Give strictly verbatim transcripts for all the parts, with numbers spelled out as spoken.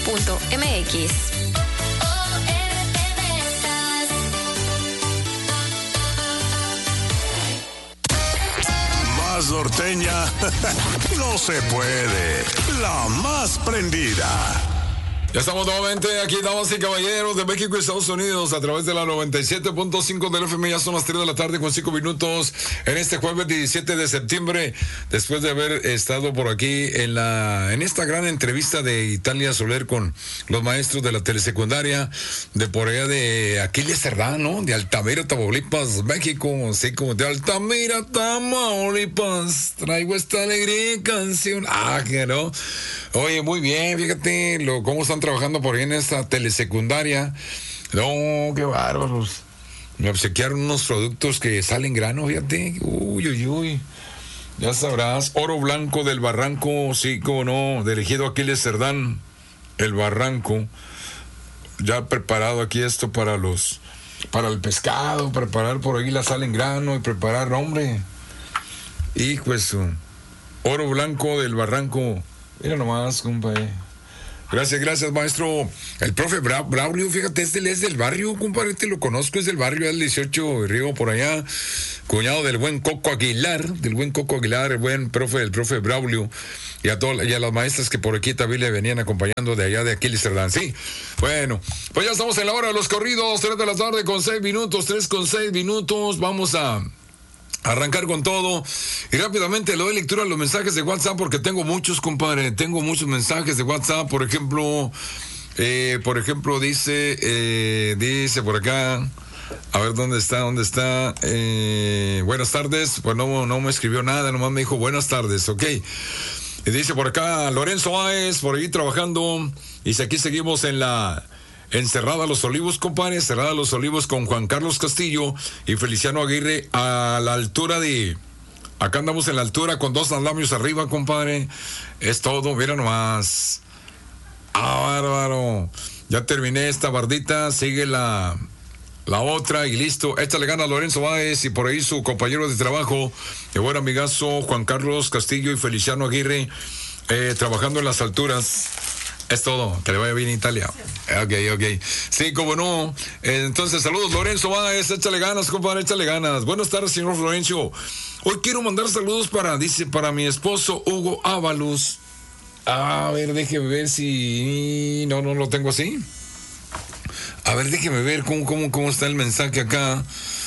punto m x. Más norteña no se puede. La más prendida. Ya estamos nuevamente aquí, damas y caballeros de México y Estados Unidos, a través de la noventa y siete punto cinco del F M. Ya son las tres de la tarde con cinco minutos en este jueves diecisiete de septiembre, después de haber estado por aquí en la en esta gran entrevista de Italia Soler con los maestros de la telesecundaria de por allá de Aquiles Cerdán, ¿no? De Altamira, Tamaulipas, México, así como de Altamira, Tamaulipas, traigo esta alegre canción. Ah, que no. Oye, muy bien, fíjate lo, cómo están trabajando por ahí en esta telesecundaria. No, qué bárbaros. Me obsequiaron unos productos que salen grano, fíjate. Uy, uy, uy. Ya sabrás. Oro blanco del Barranco, sí, como no, del ejido Aquiles Cerdán, el Barranco. Ya preparado aquí esto para los, para el pescado, preparar por ahí la sal en grano y preparar, hombre. Hijo eso. Oro blanco del Barranco. Mira nomás, compadre. Gracias, gracias, maestro. El profe Bra Braulio, fíjate, este es del barrio, compadre, este lo conozco, es del barrio, el dieciocho de Río, por allá. Cuñado del buen Coco Aguilar, del buen Coco Aguilar, el buen profe, el profe Braulio. Y a, todo, y a las maestras que por aquí también le venían acompañando de allá de Aquiles Cerdán. Sí, bueno, pues ya estamos en la hora de los corridos, tres de la tarde con seis minutos, tres con seis minutos. Vamos a arrancar con todo y rápidamente le doy lectura a los mensajes de WhatsApp porque tengo muchos, compadre, tengo muchos mensajes de WhatsApp. Por ejemplo, eh, por ejemplo dice, eh, dice por acá, a ver dónde está, dónde está, eh, buenas tardes, pues no, no me escribió nada, nomás me dijo buenas tardes, ok. Y dice por acá Lorenzo Báez, por ahí trabajando, y si aquí seguimos en la Encerrada Los Olivos, compadre, Encerrada Los Olivos con Juan Carlos Castillo y Feliciano Aguirre a la altura de... Acá andamos en la altura con dos andamios arriba, compadre. Es todo, mira nomás. Ah, bárbaro. Ya terminé esta bardita, sigue la, la otra y listo. Esta le gana a Lorenzo Báez y por ahí su compañero de trabajo, el buen amigazo Juan Carlos Castillo y Feliciano Aguirre, eh, trabajando en las alturas. Es todo, que le vaya bien Italia. Ok, ok. Sí, como no. Entonces, saludos, Lorenzo Báez, échale ganas, compadre, échale ganas. Buenas tardes, señor Florencio. Hoy quiero mandar saludos para, dice, para mi esposo Hugo Ábalos. A ver, déjeme ver si... No, no lo tengo así. A ver, déjeme ver cómo, cómo, cómo está el mensaje acá.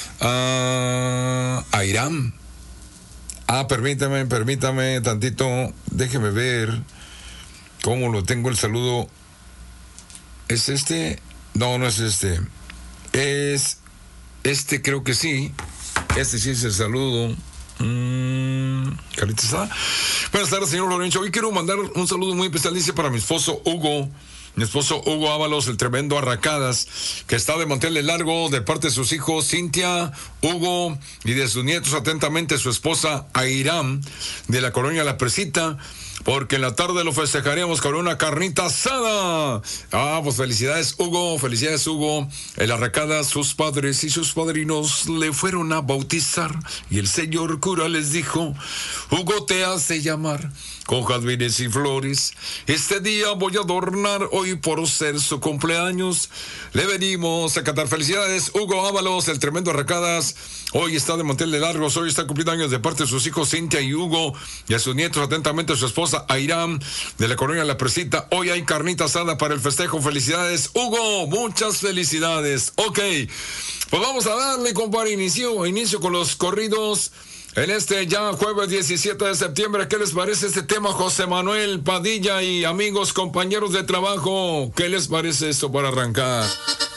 Uh, a Irán. Ah, permítame, permítame tantito. Déjeme ver cómo lo tengo el saludo. ¿Es este? No, no es este. Es este, creo que sí. Este sí es el saludo. Mm, Carita está. Buenas tardes, señor Lorenzo. Hoy quiero mandar un saludo muy especial, dice, para mi esposo Hugo. Mi esposo Hugo Ábalos, el tremendo Arracadas, que está de mantenerle largo de parte de sus hijos Cintia, Hugo y de sus nietos, atentamente su esposa Airam, de la colonia La Presita, porque en la tarde lo festejaremos con una carnita asada. Ah, pues felicidades, Hugo, felicidades, Hugo. El Arracadas, sus padres y sus padrinos le fueron a bautizar y el señor cura les dijo: Hugo te hace llamar con jazmines y flores. Este día voy a adornar, hoy por ser su cumpleaños. Le venimos a cantar. Felicidades, Hugo Ábalos, el tremendo Arracadas. Hoy está de mantenerle largos, hoy está cumpliendo años de parte de sus hijos Cintia y Hugo, y a sus nietos, atentamente a su esposa Airam, de la colonia La Presita. Hoy hay carnita asada para el festejo. Felicidades, Hugo, muchas felicidades. Ok, pues vamos a darle, compadre, inicio, inicio con los corridos. En este ya jueves diecisiete de septiembre, ¿qué les parece este tema, José Manuel Padilla y amigos, compañeros de trabajo? ¿Qué les parece esto para arrancar?